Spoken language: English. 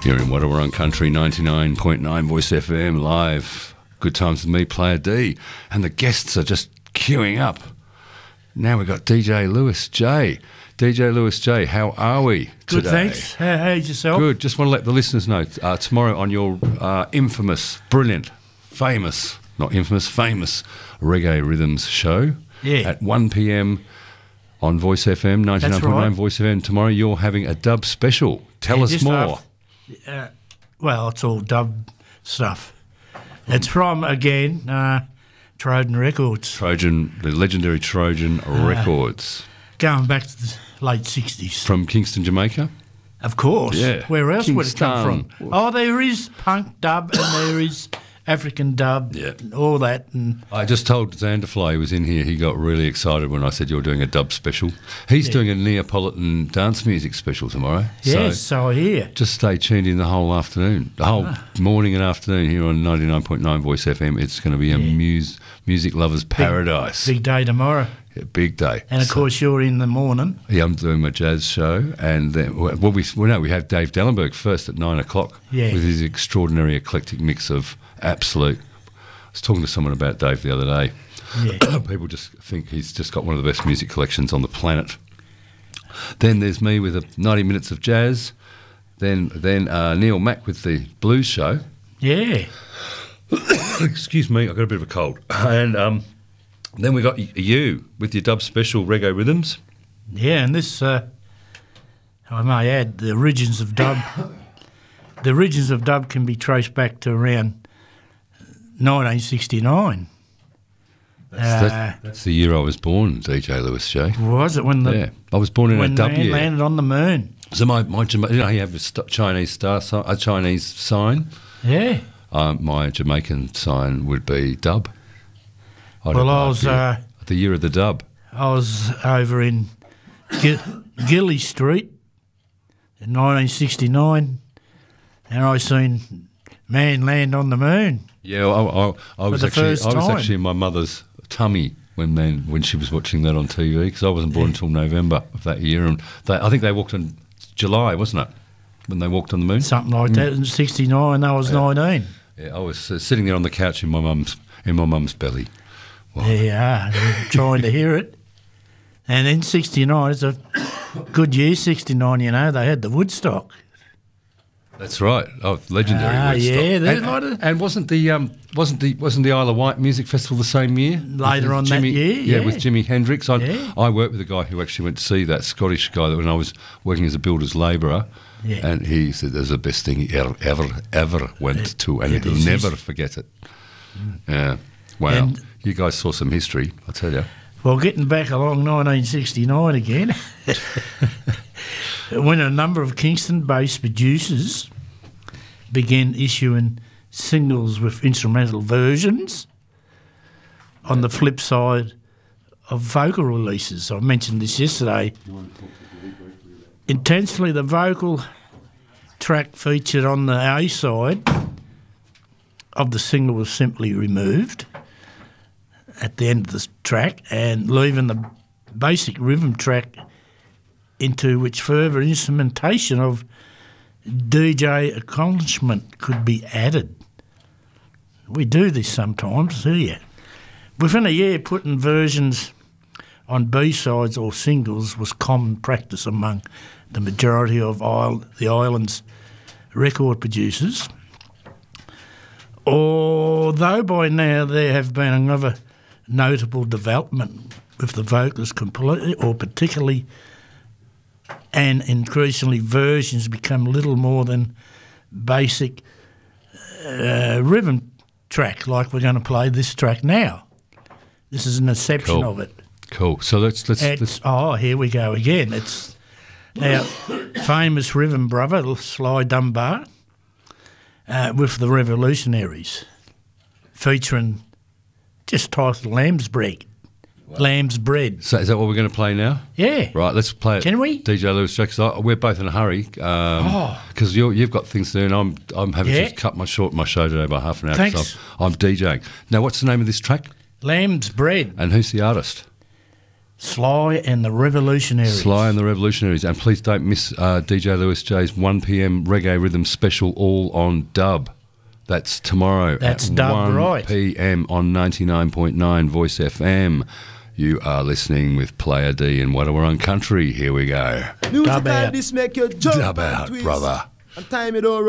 You're in Wadawurrung Country, 99.9 Voice FM, live. Good times with me, Player D. And the guests are just queuing up. Now we've got DJ Lewis J. DJ Lewis J, how are we today? Good, thanks. How's yourself? Good. Just want to let the listeners know, tomorrow on your infamous, brilliant, famous, not infamous, famous Reggae Rhythms show at 1 p.m. on Voice FM, 99.9 right. Voice FM. Tomorrow you're having a dub special. Tell us more. Well, it's all dub stuff. It's from, again, Trojan Records. The legendary Trojan Records. Going back to the late 60s. From Kingston, Jamaica? Of course. Yeah. Where else would it come Kingston. from? Oh, there is punk dub and there is African dub, and all that. And I just told Xanderfly, he was in here, he got really excited when I said you're doing a dub special. He's doing a Neapolitan dance music special tomorrow. yes, so I hear. Just stay tuned in the whole afternoon, the whole morning and afternoon here on 99.9 Voice FM. It's going to be a music lover's paradise. Big day tomorrow. Yeah, big day. And, of course, you're in the morning. Yeah, I'm doing my jazz show. And then, we have Dave Dellenberg first at 9 o'clock with his extraordinary eclectic mix of absolute. I was talking to someone about Dave the other day. Yeah. People just think he's just got one of the best music collections on the planet. Then there's me with 90 minutes of jazz. Then Neil Mack with the blues show. Yeah. Excuse me, I've got a bit of a cold. And then we got you with your dub special, Reggae Rhythms. Yeah, and this, I may add, the origins of dub. The origins of dub can be traced back to around 1969. That's the year I was born, DJ Lewis J. Was it when the I was born in a dub man year. landed on the moon? So my you have a Chinese star, a Chinese sign. Yeah. My Jamaican sign would be dub. I was the year of the dub. I was over in Gilly Street in 1969, and I seen man land on the moon. Yeah, I was actually in my mother's tummy when she was watching that on TV, because I wasn't born until November of that year, and I think they walked on July, wasn't it, when they walked on the moon? Something like that in '69. I was 19. Yeah, I was sitting there on the couch in my mum's belly. Wow. There you are, trying to hear it. And in '69, it's a good year. '69, you know, they had the Woodstock. That's right. Oh, legendary Woodstock. Yeah, and wasn't the Isle of Wight Music Festival the same year? Later on that year, yeah, with Jimi Hendrix. I worked with a guy who actually went to see that, Scottish guy, that when I was working as a builder's labourer, and he said it was the best thing he ever went to, and he'll never forget it. Yeah, wow. And you guys saw some history, I tell you. Well, getting back along 1969 again, when a number of Kingston-based producers began issuing singles with instrumental versions on the flip side of vocal releases. I mentioned this yesterday. Intensely, the vocal track featured on the A side of the single was simply removed at the end of the track, and leaving the basic rhythm track into which further instrumentation of DJ accomplishment could be added. We do this sometimes, do you? Within a year, putting versions on B-sides or singles was common practice among the majority of the island's record producers. Although by now there have been another notable development with the vocals completely or particularly and increasingly versions become little more than basic rhythm track, like we're going to play this track now. This is an exception of it. Cool. So let's here we go again. It's our famous rhythm brother, Sly Dunbar, with the Revolutionaries, featuring just titled Lamb's Bread. Wow. Lamb's Bread. So is that what we're going to play now? Yeah. Right, let's play it. Can we? DJ Lewis J, because we're both in a hurry. Because you've got things to do, and I'm having to cut my show today by half an hour. Thanks. So I'm DJing. Now, what's the name of this track? Lamb's Bread. And who's the artist? Sly and the Revolutionaries. Sly and the Revolutionaries. And please don't miss DJ Lewis J's 1 p.m. Reggae Rhythm special, all on dub. That's tomorrow That's at dub 1 right. p.m. on 99.9 Voice FM. You are listening with Player D in Wadawurrung Country. Here we go. Dub out. This make you jump Dub out, twist. brother. And time it all